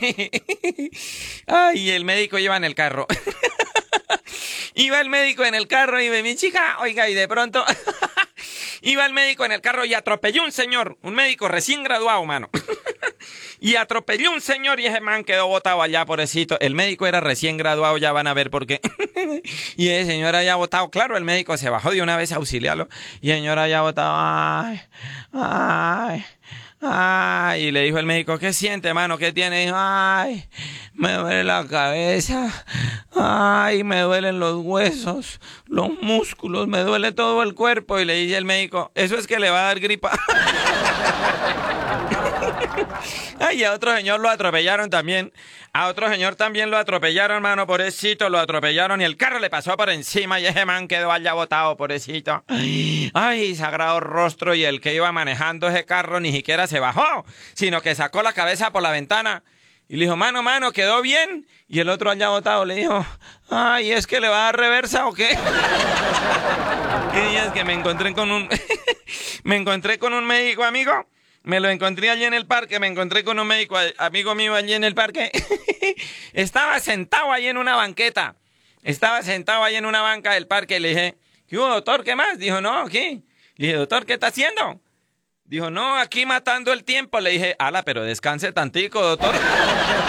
Ay, el médico iba en el carro. Iba el médico en el carro y ve mi chica, oiga, y de pronto iba el médico en el carro y atropelló un señor, un médico recién graduado, mano. Y atropelló un señor y ese man quedó botado allá, pobrecito. El médico era recién graduado, ya van a ver por qué. Y el señor allá botado, claro, el médico se bajó de una vez a auxiliarlo. Y el señor allá botado, ay, ay. Ay, y le dijo el médico, ¿qué siente, mano? ¿Qué tiene? Dijo, ay, me duele la cabeza, ay, me duelen los huesos, los músculos, me duele todo el cuerpo. Y le dice el médico, eso es que le va a dar gripa. Ay, a otro señor lo atropellaron también. A otro señor también lo atropellaron, mano, pobrecito, lo atropellaron y el carro le pasó por encima y ese man quedó allá botado, pobrecito. Ay, sagrado rostro, y el que iba manejando ese carro ni siquiera se bajó, sino que sacó la cabeza por la ventana y le dijo, mano, ¿quedó bien? Y el otro allá botado le dijo, ay, ¿es que le va a dar reversa o qué? Y es que me encontré con un me encontré con un médico amigo. Me lo encontré allí en el parque, me encontré con un médico amigo mío allí en el parque. Estaba sentado ahí en una banqueta. Estaba sentado ahí en una banca del parque y le dije, ¿qué hubo, doctor? ¿Qué más? Dijo, no, ¿qué? Le dije, doctor, ¿qué está haciendo? Dijo, no, aquí matando el tiempo. Le dije, ala, pero descanse tantico, doctor.